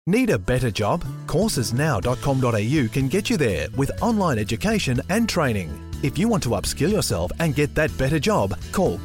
Need a better job? Coursesnow.com.au can get you there with online education and training. If you want to upskill yourself and get that better job, call